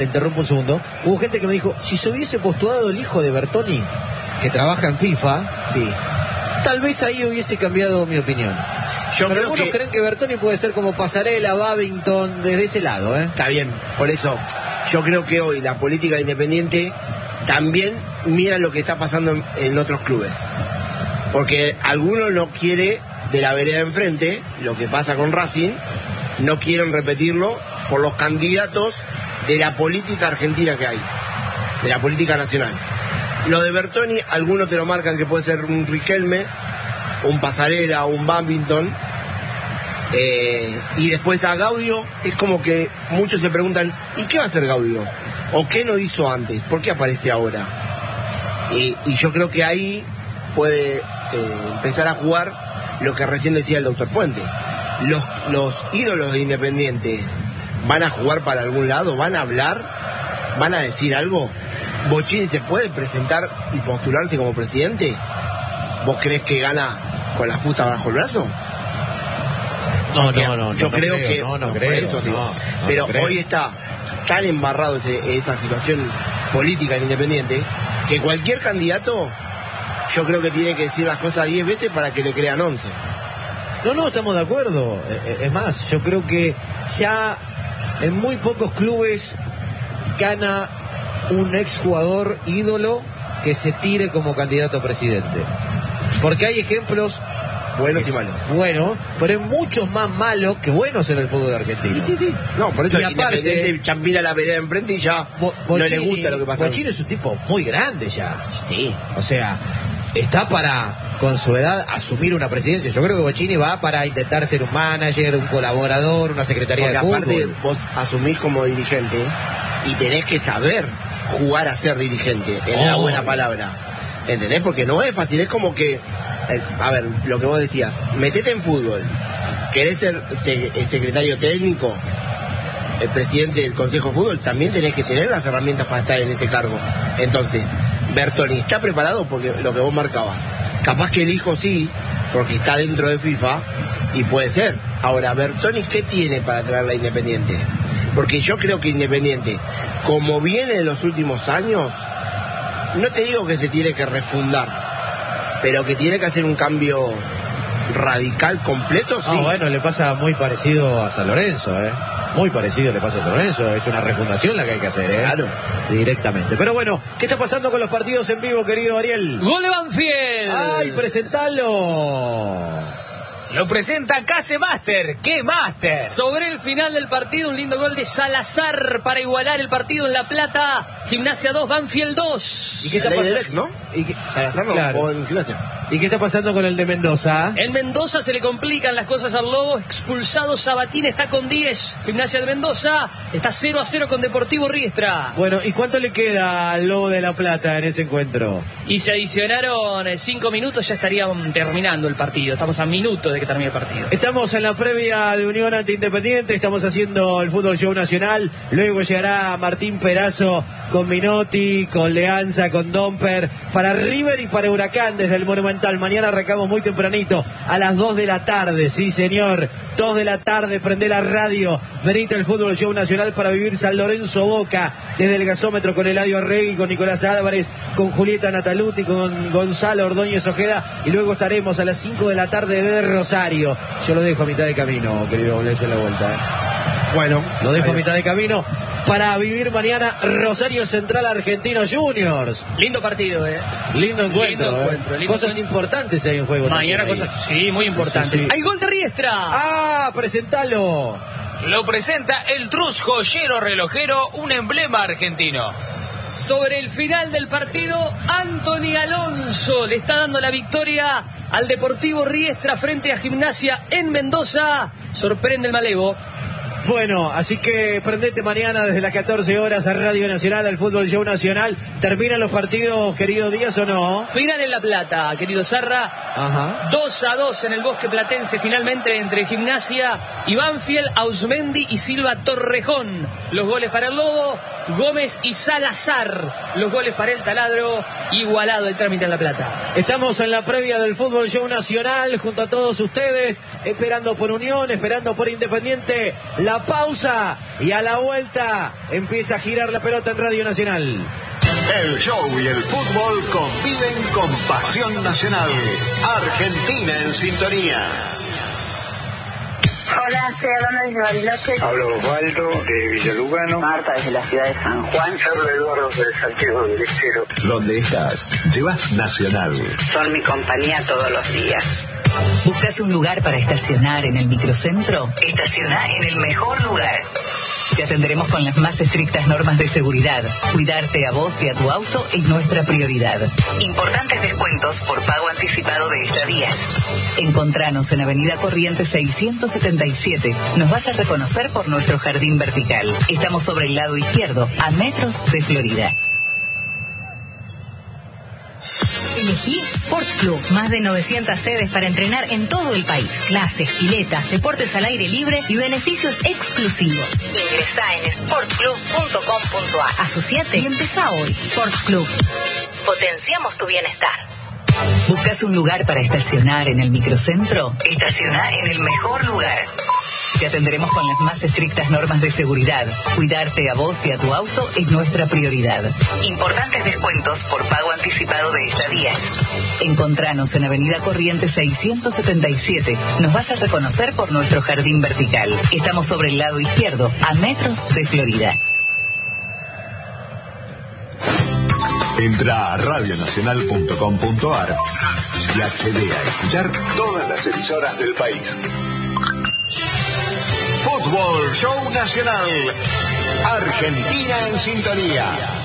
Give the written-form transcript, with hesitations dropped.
Te interrumpo un segundo. Hubo gente que me dijo, si se hubiese postulado el hijo de Bertoni, que trabaja en FIFA, sí, tal vez ahí hubiese cambiado mi opinión. Pero algunos creen que Bertoni puede ser como Pasarela, Babington, desde ese lado, ¿eh? Está bien, por eso yo creo que hoy la política de Independiente también mira lo que está pasando en otros clubes. Porque alguno no quiere de la vereda de enfrente, lo que pasa con Racing, no quieren repetirlo por los candidatos de la política argentina que hay, de la política nacional. Lo de Bertoni, algunos te lo marcan que puede ser un Riquelme, un Pasarela, un Babington, y después a Gaudio es como que muchos se preguntan, ¿y qué va a hacer Gaudio? ¿O qué no hizo antes? ¿Por qué aparece ahora? Y yo creo que ahí puede empezar a jugar lo que recién decía el doctor Puente. Los ídolos de Independiente van a jugar para algún lado, van a hablar, van a decir algo. ¿Bocini se puede presentar y postularse como presidente? ¿Vos crees que gana con la fusta bajo el brazo? No, yo creo que no creo eso, pero hoy está tan embarrado esa situación política en Independiente que cualquier candidato yo creo que tiene que decir las cosas 10 veces para que le crean 11. No, estamos de acuerdo. Es más, yo creo que ya en muy pocos clubes gana un exjugador ídolo que se tire como candidato a presidente. Porque hay ejemplos buenos y malos. Bueno, pero hay muchos más malos que buenos en el fútbol argentino. Sí. No, por eso y aparte Champira la vereda de enfrente y ya no le gusta lo que pasa. Bocini es un tipo muy grande ya. Sí. O sea, está para, con su edad, asumir una presidencia. Yo creo que Bocini va para intentar ser un manager, un colaborador, una secretaría de fútbol. Aparte vos asumís como dirigente y tenés que saber jugar a ser dirigente, en la buena palabra. ¿Entendés? Porque no es fácil, es como que, a ver, lo que vos decías, metete en fútbol, querés ser el secretario técnico, el presidente del Consejo de Fútbol, también tenés que tener las herramientas para estar en ese cargo. Entonces, Bertoni está preparado porque lo que vos marcabas. Capaz que el hijo sí, porque está dentro de FIFA, y puede ser. Ahora, Bertoni, ¿qué tiene para traerla a Independiente? Porque yo creo que Independiente, como viene en los últimos años, no te digo que se tiene que refundar, pero que tiene que hacer un cambio radical, completo, sí. Bueno, le pasa muy parecido a San Lorenzo, Muy parecido le pasa a San Lorenzo. Es una refundación la que hay que hacer, Claro. Directamente. Pero bueno, ¿qué está pasando con los partidos en vivo, querido Ariel? ¡Gol de Banfield! ¡Ay, presentalo! Lo presenta Case Master. ¡Qué Master! Sobre el final del partido, un lindo gol de Salazar para igualar el partido en La Plata. Gimnasia 2, Banfield 2. ¿Y qué está pasando? ¿No? Salazar no, claro. o en Gimnasia. ¿Y qué está pasando con el de Mendoza? En Mendoza se le complican las cosas al Lobo. Expulsado Sabatini, está con 10. Gimnasia de Mendoza está 0-0 con Deportivo Riestra. Bueno, ¿y cuánto le queda al Lobo de La Plata en ese encuentro? Y se adicionaron 5 minutos, ya estarían terminando el partido. Estamos a minutos de que termine el partido. Estamos en la previa de Unión ante Independiente, estamos haciendo el Fútbol Show Nacional. Luego llegará Martín Perazo con Minotti, con Leanza, con Domper, para River y para Huracán desde el Monumental. Mañana arrancamos muy tempranito, a las 2 de la tarde, sí señor, 2 de la tarde, prende la radio, venite el Fútbol Show Nacional para vivir San Lorenzo Boca, desde el gasómetro con Eladio Arregui, con Nicolás Álvarez, con Julieta Nataluti, con Gonzalo Ordóñez Ojeda, y luego estaremos a las 5 de la tarde de Rosario. Yo lo dejo a mitad de camino, querido, volverse la vuelta. Bueno, lo dejo a mitad de camino para vivir mañana Rosario Central Argentinos Juniors. Lindo partido, Lindo encuentro. Cosas importantes hay en juego. Mañana cosas, sí, muy importantes. Sí. ¡Hay gol de Riestra! ¡Ah, presentalo! Lo presenta el Trus Joyero Relojero, un emblema argentino. Sobre el final del partido, Anthony Alonso le está dando la victoria al Deportivo Riestra frente a Gimnasia en Mendoza. Sorprende el malevo. Bueno, así que prendete mañana desde las 14 horas a Radio Nacional, al Fútbol Show Nacional. ¿Terminan los partidos, querido Díaz, o no? Final en La Plata, querido Zarra. Ajá. 2-2 en el Bosque Platense, finalmente entre Gimnasia y Banfield, Ausmendi y Silva Torrejón. Los goles para el Lobo, Gómez y Salazar. Los goles para el Taladro, igualado el trámite en La Plata. Estamos en la previa del Fútbol Show Nacional junto a todos ustedes, esperando por Unión, esperando por Independiente. La la pausa y a la vuelta empieza a girar la pelota en Radio Nacional. El show y el fútbol conviven con pasión nacional. Argentina en sintonía. Hola, soy Alana de Bariloche. Hablo Osvaldo de Villalugano. Marta desde la ciudad de San Juan. Hablo Eduardo de Santiago del Estero. Donde estás, llevas Nacional. Son mi compañía todos los días. ¿Buscas un lugar para estacionar en el microcentro? Estaciona en el mejor lugar. Te atenderemos con las más estrictas normas de seguridad. Cuidarte a vos y a tu auto es nuestra prioridad. Importantes descuentos por pago anticipado de estadías. Encontranos en Avenida Corrientes 677. Nos vas a reconocer por nuestro jardín vertical. Estamos sobre el lado izquierdo, a metros de Florida. Elegí Sport Club. Más de 900 sedes para entrenar en todo el país. Clases, piletas, deportes al aire libre y beneficios exclusivos. Ingresá en sportclub.com.ar. Asociate y empezá hoy. Sport Club. Potenciamos tu bienestar. ¿Buscas un lugar para estacionar en el microcentro? Estaciona en el mejor lugar. Te atenderemos con las más estrictas normas de seguridad. Cuidarte a vos y a tu auto es nuestra prioridad. Importantes descuentos por pago anticipado de estadías. Encontranos en Avenida Corrientes 677. Nos vas a reconocer por nuestro jardín vertical. Estamos sobre el lado izquierdo, a metros de Florida. Entra a radionacional.com.ar y accede a escuchar todas las emisoras del país. Fútbol Show Nacional. Argentina en sintonía.